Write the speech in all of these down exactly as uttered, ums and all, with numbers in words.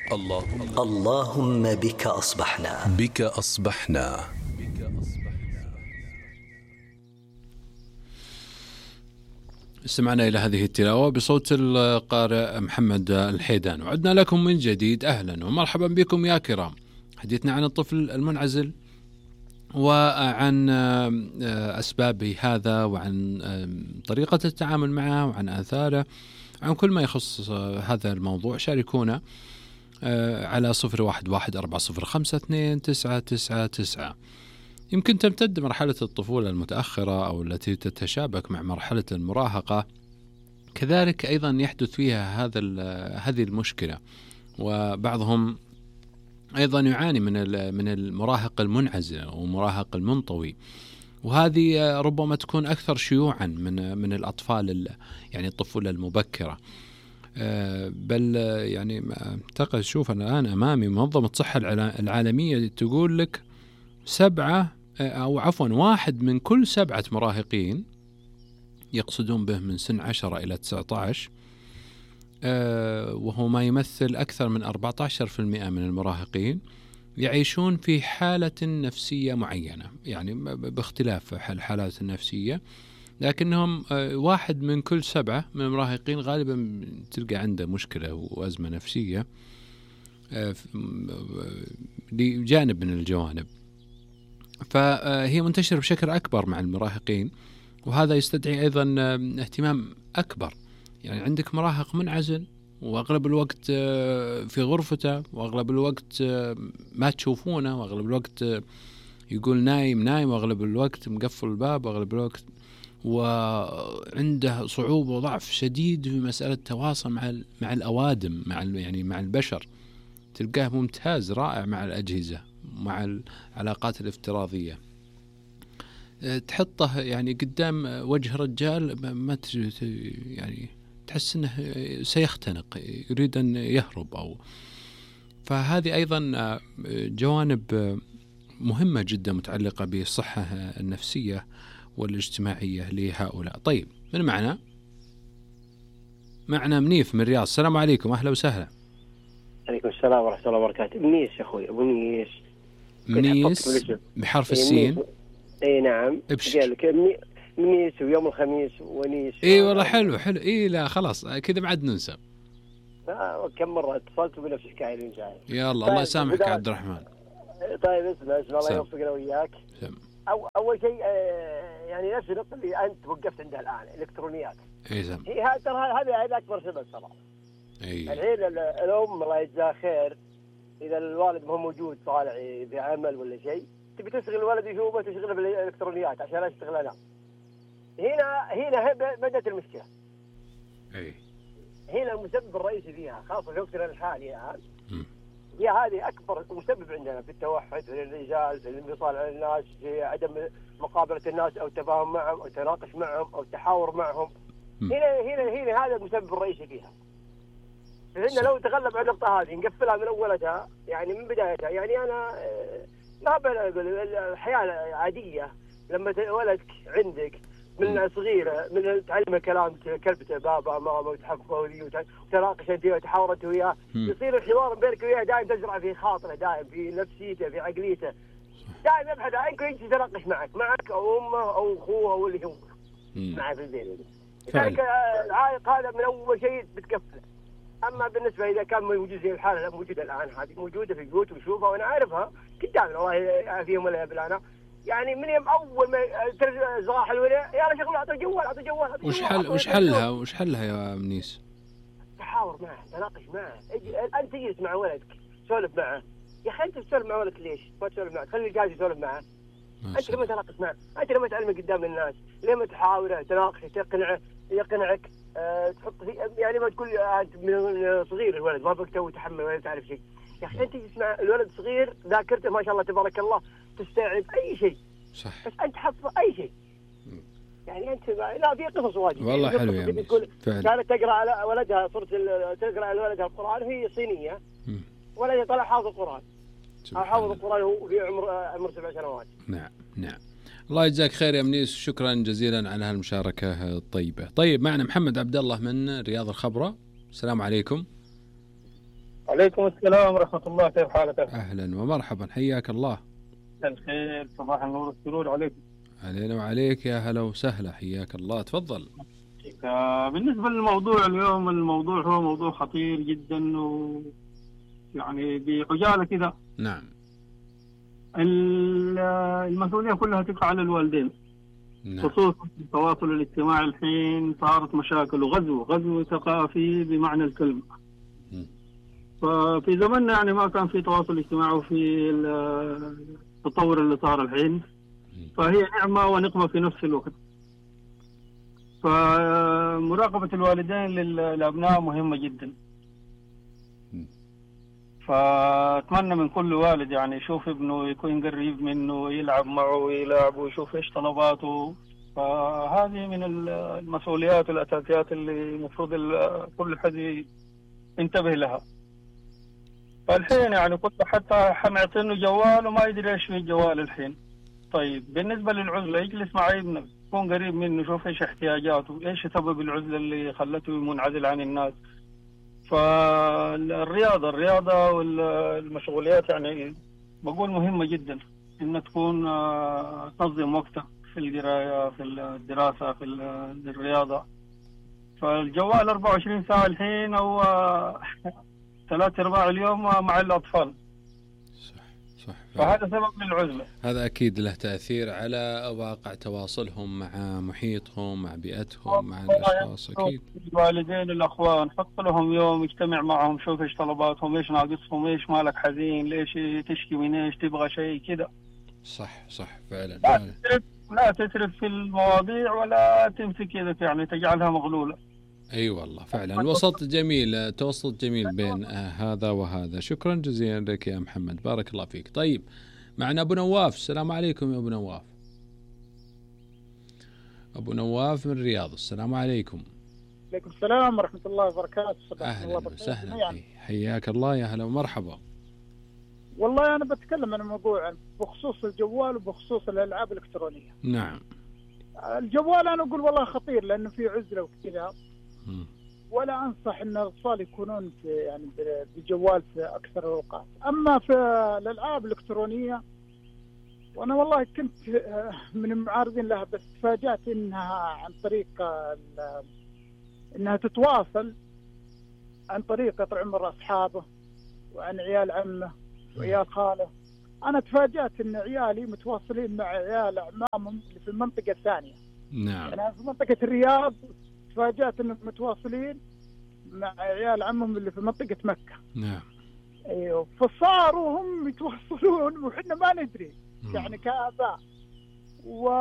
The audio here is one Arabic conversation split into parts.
اللهم اللهم بك أصبحنا بك أصبحنا. استمعنا إلى هذه التلاوة بصوت القارئ محمد الحيدان، وعدنا لكم من جديد. أهلا ومرحبا بكم يا كرام. حديثنا عن الطفل المنعزل وعن أسباب هذا، وعن طريقة التعامل معه، وعن آثاره، عن كل ما يخص هذا الموضوع. شاركونا على صفر واحد واحد أربعة صفر خمسة اثنين تسعة تسعة تسعة. يمكن تمتد مرحلة الطفولة المتأخرة أو التي تتشابك مع مرحلة المراهقة، كذلك أيضا يحدث فيها هذا هذه المشكلة، وبعضهم أيضا يعاني من من المراهق المنعزل أو المراهق المنطوي، وهذه ربما تكون أكثر شيوعا من من الأطفال، يعني الطفولة المبكرة. بل يعني أعتقد شوف أنا الآن أمامي منظمة الصحة العالمية تقول لك سبعة أو عفوا واحد من كل سبعة مراهقين، يقصدون به من سن عشرة إلى تسعة عشر، وهو ما يمثل أكثر من أربعة عشر بالمئة من المراهقين، يعيشون في حالة نفسية معينة، يعني باختلاف الحالات النفسية، لكنهم واحد من كل سبعة من المراهقين غالبا تلقى عنده مشكلة وأزمة نفسية لجانب من الجوانب. فهي منتشرة بشكل أكبر مع المراهقين، وهذا يستدعي أيضا اهتمام أكبر. يعني عندك مراهق منعزل وأغلب الوقت في غرفته، وأغلب الوقت ما تشوفونه، وأغلب الوقت يقول نايم نايم، وأغلب الوقت مقفل الباب، وأغلب الوقت وعنده صعوبة وضعف شديد في مسألة التواصل مع مع الأوادم، مع يعني مع البشر. تلقاه ممتاز رائع مع الأجهزة، مع العلاقات الافتراضية. تحطه يعني قدام وجه رجال ما يعني تحس انه سيختنق، يريد ان يهرب. او فهذه ايضا جوانب مهمة جدا متعلقة بالصحة النفسية والاجتماعية لهؤلاء. طيب، من معنا؟ معنا منيف من الرياض. السلام عليكم، أهلا وسهلا. عليكم السلام ورحمة الله وبركاته. منيس يا أخوي، أبو منيس. منيس بحرف السين. اي نعم. ابشر. منيس ويوم الخميس ونيس. اي والله حلو حلو. اي لا خلاص كذا بعد ننسى. آه كم مرة اتصلت بنفس الحكاية اللي انت عارف. يا الله. طيب الله يسامحك يا عبد الرحمن. طيب اسمع اسمع الله يوفقنا وياك. سم. أو أول شيء آه يعني نفس النقطة اللي أنت وقفت عندها الآن، الإلكترونيات. إيه سم. هي هذا هذا هذا أكبر سبب صراحة. إيه. الحين الأم الله يجزاها خير، إذا الوالد ما هو موجود طالع بعمل ولا شيء، تبي تشغل الولد يشوفه، تشغله بالإلكترونيات عشان لا يشتغل أنا. هنا هنا بدأت المشكلة. إيه. هنا المسبب الرئيسي فيها خاصة في وقتنا الحالي الآن. هي هذه أكبر مسبب عندنا في التوحد، في الانعزال، في الانفصال عن الناس، في عدم مقابلة الناس أو التفاهم معهم أو التناقش معهم أو التحاور معهم. هنا هنا هنا هذا المسبب الرئيسي فيها. فإن لو تغلب على النقطة هذه نقفلها من أولها، يعني من بدايتها. يعني أنا ما بقول الحياة عادية لما ولدك عندك من صغيرة، من تعلم كلام كلبته بابا ماما وتحفظه ذي وتناقش انت وتحاورت وياه، يصير الحوار بينك وياه دائما تزرع في خاطره، دائما في نفسيته، في عقليته، دائما يبحث عنك ويجي يتناقش معك معك او امه او اخوه او اللي هو معه في البيت. لذلك العائق هذا من اول شيء بتكفله. اما بالنسبه اذا كان موجود زي الحاله موجوده الان، هذه موجوده في البيوت ونشوفها وانا عارفها قدامنا الله يعافيهم ولا يبلانا. يعني من يوم اول ما صراحه الولاء يا رجل اعطوا جوال اعطوا جوال. وش حل وش حلها وش حلها يا منيس؟ تحاور معه، تناقش معه، انت تجلس مع ولدك سولف معه. يا اخي انت تسولف مع ولدك ليش؟ ما تسولف معه، خلي الجاهز يسولف معه. انت لما تناقش معه، انت لما تعلمه قدام الناس، لما تحاوره تناقشه تقنعه يقنعك، أه تحط يعني ما تقول انت من صغير الولد ما بك تو تحمل ولا تعرف شيء. يا اخي انت تسمع الولد صغير ذاكرته ما شاء الله تبارك الله تستوعب اي شيء. صح. بس انت حفظ اي شيء. يعني انت لا في قصص واجد والله حلو يا يعني كانت تقرا على ولدها صرت تقرا على ولدها القران وهي صينيه، ولدها طلع حافظ القران حافظ القران وهو في عمر عمر سبع سنوات. نعم نعم. الله يجزاك خير يا منيس، شكرا جزيلا على هالمشاركه الطيبه. طيب معنا محمد عبد الله من رياض الخبره. السلام عليكم. وعليكم السلام ورحمة الله، كيف حالك؟ أهلا ومرحبا، حياك الله. الخير، صباح النور والسرور عليكم. علينا وعليك، يا هلا وسهلا، حياك الله، تفضل. بالنسبة للموضوع اليوم، الموضوع هو موضوع خطير جدا و يعني بعجالة كده. نعم. المسؤولية كلها تقع على الوالدين. نعم. خصوصا التواصل الاجتماعي الحين صارت مشاكل وغزو غزو ثقافي بمعنى الكلمة. م. ففي زمننا يعني ما كان في تواصل اجتماعي وفي التطور اللي صار الحين، فهي نعمة ونقمة في نفس الوقت. فمراقبة الوالدين للأبناء مهمة جدا. فأتمنى من كل والد يعني يشوف ابنه يكون قريب منه، يلعب معه ويلعب ويشوف إيش طلباته. فهذه من المسؤوليات والأساسيات اللي المفروض كل حد ينتبه لها. فالحين يعني كنت حتى معطينه جوال وما يدري إيش في الجوال الحين. طيب بالنسبة للعزلة، يجلس مع ابنه، يكون قريب منه، شوف إيش احتياجاته، إيش سبب العزلة اللي خلته منعزل عن الناس. فالرياضة الرياضة والمشغوليات يعني بقول مهمة جدا، إن تكون تنظم وقتك في القراية، في الدراسة، في الرياضة. فالجوال أربعة وعشرين ساعة الحين أو ثلاث أرباع اليوم مع الأطفال. صح. فهذا سبب للعزلة. هذا أكيد له تأثير على واقع تواصلهم مع محيطهم، مع بيئتهم، مع الأشخاص. أكيد الوالدين الأخوان حط لهم يوم يجتمع معهم، شوف إيش طلباتهم، إيش ناقصهم، إيش مالك حزين، ليش تشكي من إيش، تبغى شيء كذا. صح صح فعلا. لا تسرف لا تسرف في المواضيع ولا تمسك يدك يعني تجعلها مغلولة. اي أيوة والله فعلا، الوسط جميل، توسط جميل بين آه هذا وهذا. شكرا جزيلا لك يا محمد، بارك الله فيك. طيب معنا ابو نواف. السلام عليكم يا ابو نواف. ابو نواف من الرياض. السلام عليكم. عليكم السلام ورحمة الله وبركاته. اهلا وسهلا، حياك الله، يا هلا ومرحبا. والله انا بتكلم عن موضوع بخصوص الجوال وبخصوص الالعاب الالكترونية. نعم. الجوال انا اقول والله خطير لانه في عزلة وكذا، ولا أنصح أن الأطفال يكونون في يعني بجوال في أكثر الأوقات. أما في الألعاب الإلكترونية، وأنا والله كنت من المعارضين لها، بس تفاجأت إنها عن طريق إنها تتواصل عن طريق قطع عمر أصحابه وعن عيال عمه وعيال خاله. أنا تفاجأت إن عيالي متواصلين مع عيال أعمامهم اللي في المنطقة الثانية. نعم. يعني في منطقة الرياض تفاجأت انهم متواصلين مع عيال عمهم اللي في منطقة مكة. نعم. ايوه، فصاروا هم يتواصلون وحنا ما ندري. مم. يعني كآباء و...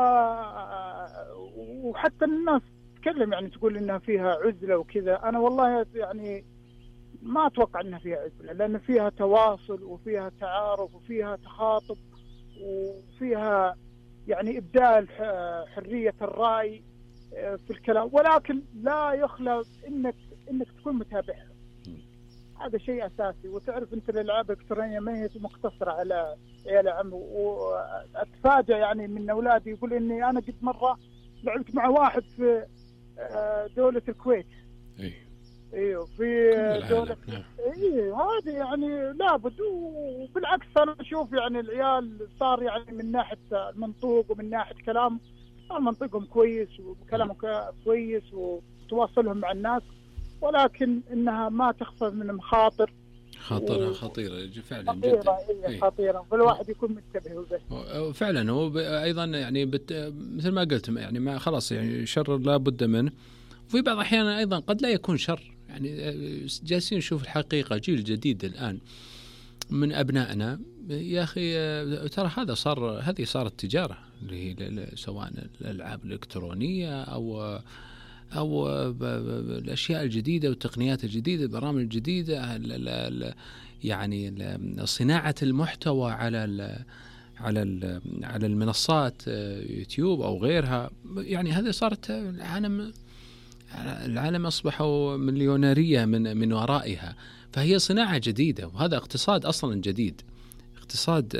وحتى الناس تتكلم يعني تقول انها فيها عزلة وكذا. انا والله يعني ما اتوقع انها فيها عزلة، لان فيها تواصل وفيها تعارف وفيها تخاطب وفيها يعني ابداء حرية الرأي في الكلام، ولكن لا يخلى انك انك تكون متابع. هذا شيء اساسي. وتعرف انت الالعاب الالكترونيه ما هي مقتصره على عيال عم. واتفاجئ يعني من اولادي يقول اني انا قد مره لعبت مع واحد في دوله الكويت. اي ايوه في دوله. اي هذه يعني لابد. وبالعكس انا اشوف يعني العيال صار يعني من ناحيه المنطوق ومن ناحيه كلام منطقهم كويس وكلامهم كويس وتواصلهم مع الناس، ولكن انها ما تخفف من مخاطر. خطرها و... خطيره فعلا خطيرة جدا. إيه خطيره، فالواحد يكون منتبه وبس. فعلا هو ايضا يعني بت... مثل ما قلت يعني ما خلاص يعني شر لا بد منه، وفي بعض الاحيان ايضا قد لا يكون شر. يعني جالسين نشوف الحقيقه جيل جديد الان من ابنائنا يا اخي، ترى هذا صار هذه صارت تجاره، اللي هي سواء الالعاب الالكترونيه او او الاشياء الجديده والتقنيات الجديده، البرامج الجديده، يعني صناعه المحتوى على على على المنصات يوتيوب او غيرها. يعني هذه صارت العالم العالم اصبحوا مليونيريه من من ورائها. فهي صناعه جديده، وهذا اقتصاد اصلا جديد، اقتصاد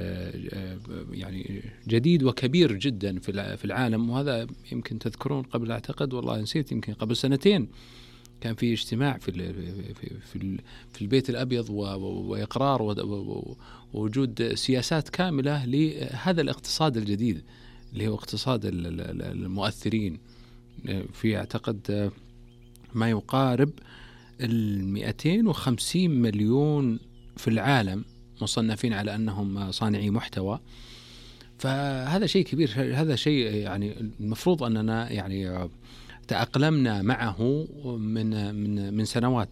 يعني جديد وكبير جدا في العالم. وهذا يمكن تذكرون قبل، اعتقد والله نسيت، يمكن قبل سنتين كان في اجتماع في في في البيت الأبيض وإقرار ووجود سياسات كاملة لهذا الاقتصاد الجديد اللي هو اقتصاد المؤثرين. في أعتقد ما يقارب المئتين وخمسين مليون في العالم مصنفين على أنهم صانعي محتوى. فهذا شيء كبير، هذا شيء يعني المفروض أننا يعني تأقلمنا معه من من من سنوات،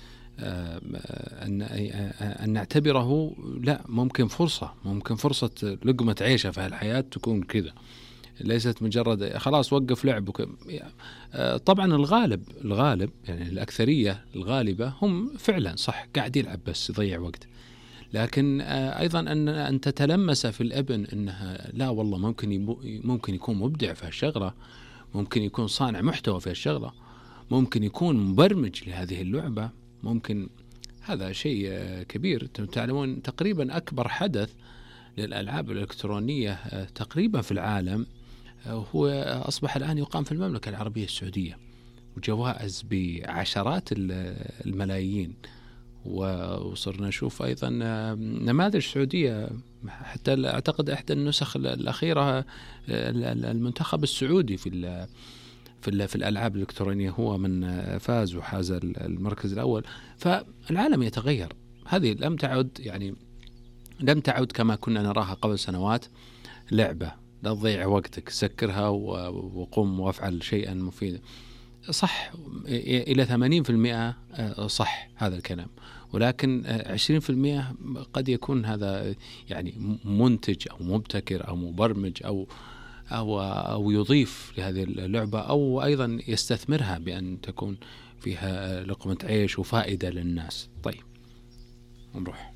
أن أن نعتبره لا ممكن فرصة ممكن فرصة لقمة عيشة في الحياة تكون كذا، ليست مجرد خلاص وقف لعب. طبعا الغالب الغالب يعني الأكثرية الغالبة هم فعلا صح قاعد يلعب بس يضيع وقت، لكن أيضا أن أن تتلمس في الابن أنها لا والله ممكن ممكن يكون مبدع في هالشغلة، ممكن يكون صانع محتوى في الشغلة، ممكن يكون مبرمج لهذه اللعبة، ممكن. هذا شيء كبير. تعلمون تقريبا أكبر حدث للألعاب الإلكترونية تقريبا في العالم هو أصبح الآن يقام في المملكة العربية السعودية، وجوائز بعشرات الملايين. وصرنا نشوف أيضا نماذج سعودية، حتى أعتقد إحدى النسخ الأخيرة المنتخب السعودي في في في الألعاب الإلكترونية هو من فاز وحاز المركز الأول. فالعالم يتغير. هذه لم تعد يعني لم تعد كما كنا نراها قبل سنوات لعبة لا تضيع وقتك، سكرها وقم وافعل شيئا مفيدا. صح إلى ثمانين بالمئة صح هذا الكلام، ولكن عشرين بالمئة قد يكون هذا يعني منتج أو مبتكر أو مبرمج أو أو أو يضيف لهذه اللعبة، أو أيضا يستثمرها بأن تكون فيها لقمة عيش وفائدة للناس. طيب نروح.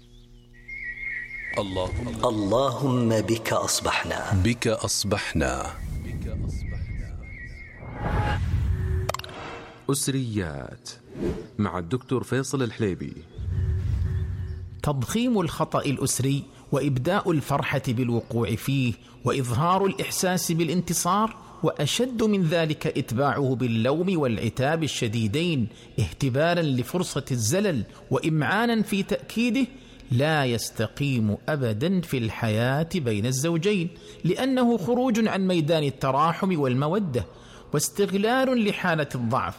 اللهم اللهم بك أصبحنا بك أصبحنا أسريات مع الدكتور فيصل الحليبي. تضخيم الخطأ الأسري وإبداء الفرحة بالوقوع فيه وإظهار الإحساس بالانتصار، وأشد من ذلك إتباعه باللوم والعتاب الشديدين اهتبالا لفرصة الزلل وإمعانا في تأكيده، لا يستقيم أبدا في الحياة بين الزوجين، لأنه خروج عن ميدان التراحم والمودة واستغلال لحالة الضعف،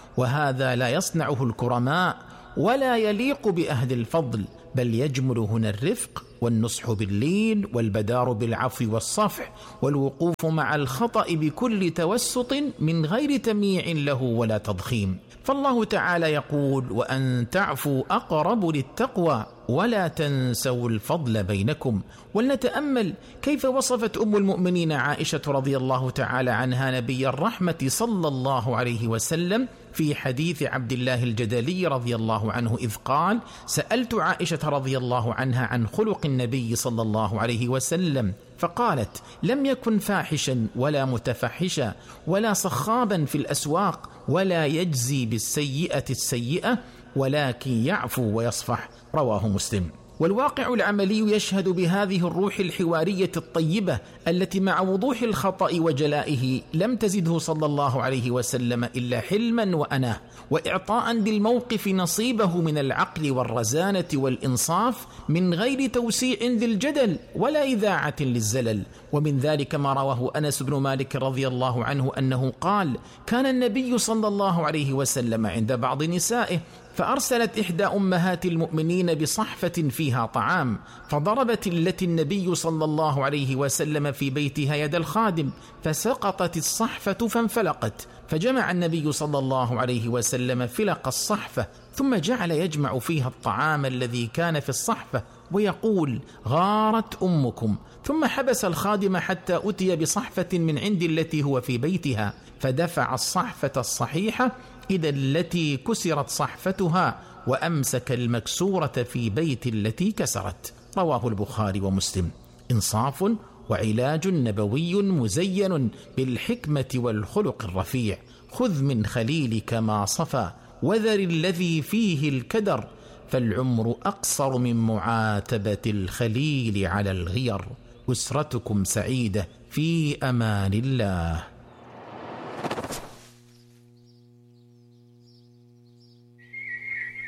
وهذا لا يصنعه الكرماء ولا يليق بأهل الفضل، بل يجمل هنا الرفق والنصح باللين والبدار بالعفو والصفح والوقوف مع الخطأ بكل توسط من غير تمييع له ولا تضخيم. فالله تعالى يقول: وأن تعفوا أقرب للتقوى ولا تنسوا الفضل بينكم. ولنتأمل كيف وصفت أم المؤمنين عائشة رضي الله تعالى عنها نبي الرحمة صلى الله عليه وسلم في حديث عبد الله الجدلي رضي الله عنه إذ قال: سألت عائشة رضي الله عنها عن خلق النبي صلى الله عليه وسلم فقالت: لم يكن فاحشا ولا متفحشا ولا صخابا في الأسواق ولا يجزي بالسيئة السيئة ولكن يعفو ويصفح. رواه مسلم. والواقع العملي يشهد بهذه الروح الحوارية الطيبة التي مع وضوح الخطأ وجلائه لم تزده صلى الله عليه وسلم إلا حلما وأناه، وإعطاء للموقف نصيبه من العقل والرزانة والإنصاف من غير توسيع للجدل ولا إذاعة للزلل. ومن ذلك ما رواه أنس بن مالك رضي الله عنه أنه قال: كان النبي صلى الله عليه وسلم عند بعض نسائه فأرسلت إحدى أمهات المؤمنين بصحفة فيها طعام، فضربت التي النبي صلى الله عليه وسلم في بيتها يد الخادم فسقطت الصحفة فانفلقت، فجمع النبي صلى الله عليه وسلم فلق الصحفة ثم جعل يجمع فيها الطعام الذي كان في الصحفة ويقول: غارت أمكم، ثم حبس الخادم حتى أتي بصحفة من عند التي هو في بيتها فدفع الصحفة الصحيحة إذا التي كسرت صحفتها وأمسك المكسورة في بيت التي كسرت. رواه البخاري ومسلم. إنصاف وعلاج نبوي مزين بالحكمة والخلق الرفيع. خذ من خليلك ما صفى وذر الذي فيه الكدر، فالعمر أقصر من معاتبة الخليل على الغير. أسرتكم سعيدة في أمان الله.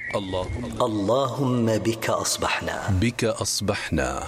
اللهم اللهم بك أصبحنا. بك أصبحنا.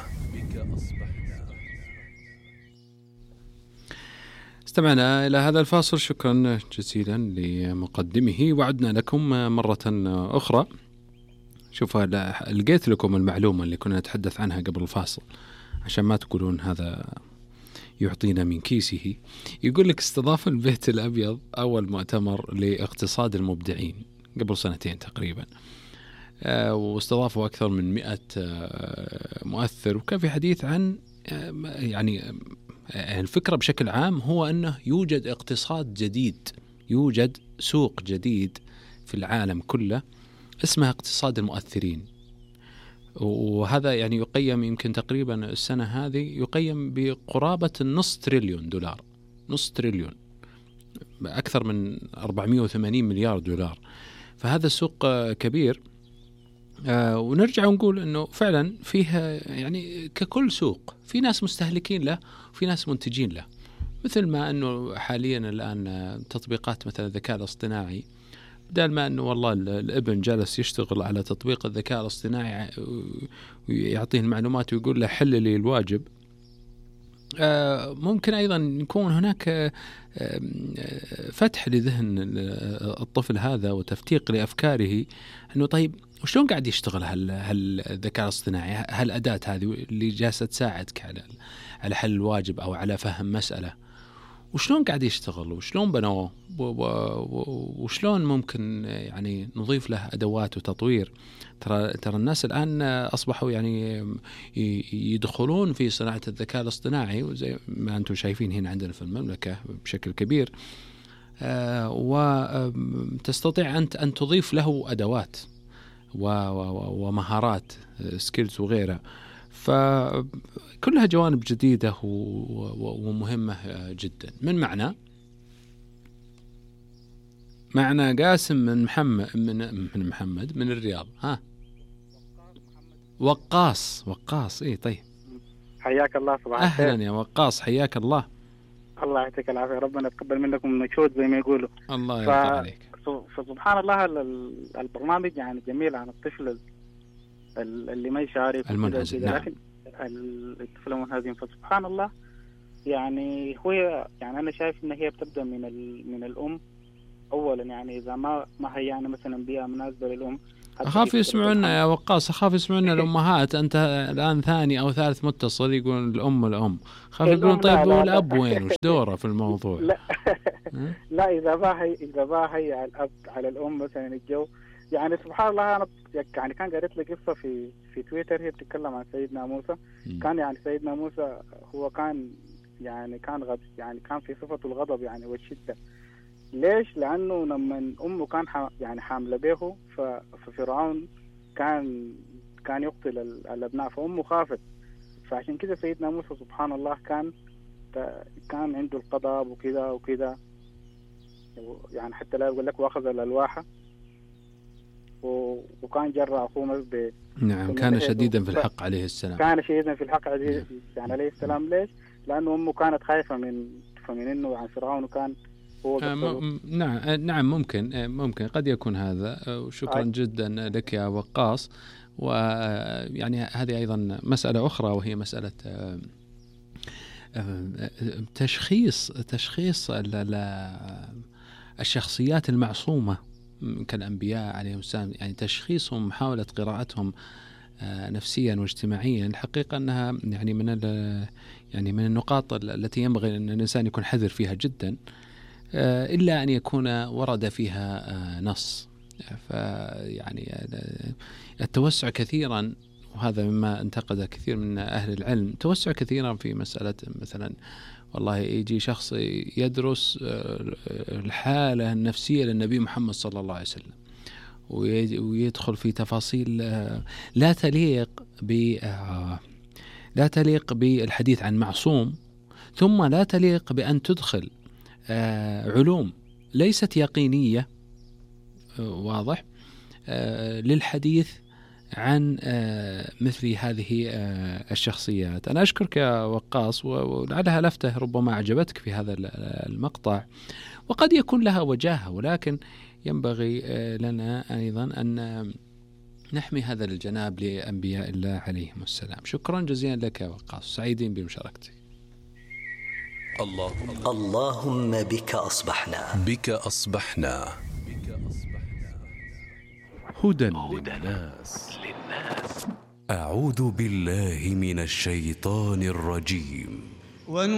استمعنا إلى هذا الفاصل، شكرا جزيلا لمقدمه. وعدنا لكم مرة أخرى. شوف، لقيت لكم المعلومة اللي كنا نتحدث عنها قبل الفاصل عشان ما تقولون هذا يعطينا من كيسه. يقول لك استضاف البيت الأبيض أول مؤتمر لاقتصاد المبدعين قبل سنتين تقريبا، واستضافوا أكثر من مئة مؤثر، وكان في حديث عن يعني الفكرة بشكل عام هو أنه يوجد اقتصاد جديد، يوجد سوق جديد في العالم كله اسمها اقتصاد المؤثرين، وهذا يعني يقيم يمكن تقريبا السنة هذه يقيم بقرابة النص تريليون دولار، نص تريليون، أكثر من أربعمائة وثمانين مليار دولار. فهذا السوق كبير. آه ونرجع ونقول أنه فعلا فيها يعني ككل سوق في ناس مستهلكين له وفي ناس منتجين له، مثل ما أنه حاليا الآن تطبيقات مثل الذكاء الاصطناعي، بدل ما أنه والله الابن جالس يشتغل على تطبيق الذكاء الاصطناعي ويعطيه المعلومات ويقول له حل لي الواجب، آه ممكن أيضا يكون هناك آه فتح لذهن الطفل هذا وتفتيق لأفكاره أنه طيب وشلون قاعد يشتغل هالذكاء الاصطناعي، هالأداة هذه اللي جالسة تساعدك على على حل الواجب أو على فهم مسألة، وشلون قاعد يشتغل وشلون بنوه وشلون ممكن يعني نضيف له أدوات وتطوير. ترى ترى الناس الآن أصبحوا يعني يدخلون في صناعة الذكاء الاصطناعي، وزي ما أنتم شايفين هنا عندنا في المملكة بشكل كبير، وتستطيع أنت أن تضيف له أدوات ومهارات سكيلز وغيرها. فكلها جوانب جديدة ومهمة جدا. من معنا معنا قاسم من محمد من من محمد من الرياض. ها وقاص وقاص ايه طيب، حياك الله. صباح الخير. اهلا يا وقاص، حياك الله. الله يعطيك العافية، ربنا يتقبل منكم المجهود زي ما يقولوا. الله يرضى عليك. فسبحان الله البرنامج يعني جميل عن الطفل اللي ما يشارك المنهزم. نعم. لكن الطفل المنهزم فسبحان الله يعني هو يعني أنا شايف إن هي بتبدأ من من الأم أولا. يعني إذا ما ما هي يعني مثلا بيئة مناسبة للأم. أخاف يسمعونا يا وقاص، أخاف يسمعونا الأمهات. أنت الآن ثاني أو ثالث متصل يقول الأم الأم، خاف يقولون طيب والأب وين وش دوره في الموضوع؟ لا لا إذا ما هي إذا ما هي على الأب على الأم مثلا الجو يعني سبحان الله. أنا يعني كان قريت لي قصة في في تويتر هي بتتكلم عن سيدنا موسى. م. كان يعني سيدنا موسى هو كان يعني كان غضب يعني كان في صفة الغضب يعني والشدة. ليش؟ لأنه لما أمه كان يعني حاملة به ففرعون كان كان يقتل الأبناء، فأمه خافت. فعشان كده سيدنا موسى سبحان الله كان كان عنده الغضب وكذا وكذا يعني حتى لا يقول لك واخذ الألواح وكان جرى أخوه ب نعم كان شديدا في الحق عليه السلام. كان شديدا في الحق عليه يعني عليه السلام. ليش؟ لأنه أمه كانت خايفة من فمن إنه عن فرعون وكان هو م- نعم نعم ممكن ممكن قد يكون هذا. وشكرا آه. جدا لك يا وقاص. ويعني هذه أيضا مسألة أخرى وهي مسألة تشخيص تشخيص الشخصيات المعصومة كالأنبياء عليهم السلام، يعني تشخيصهم محاولة قراءتهم نفسيا واجتماعيا. الحقيقة أنها يعني من يعني من النقاط التي ينبغي أن الإنسان يكون حذر فيها جدا، إلا أن يكون ورد فيها نص. فيعني التوسع كثيرا، وهذا مما انتقد كثير من أهل العلم، توسع كثيرا في مسألة مثلا والله يجي شخص يدرس الحالة النفسية للنبي محمد صلى الله عليه وسلم ويدخل في تفاصيل لا تليق ب لا تليق بالحديث عن معصوم، ثم لا تليق بأن تدخل علوم ليست يقينية واضح للحديث عن مثل هذه الشخصيات. أنا أشكرك يا وقاص، ولعلها لفتة ربما أعجبتك في هذا المقطع وقد يكون لها وجاهة، ولكن ينبغي لنا أيضا أن نحمي هذا الجناب لأنبياء الله عليهم السلام. شكرا جزيلا لك يا وقاص، سعيدين بمشاركتك. اللهم اللهم بك أصبحنا بك أصبحنا هدى للناس. أعوذ بالله من الشيطان الرجيم.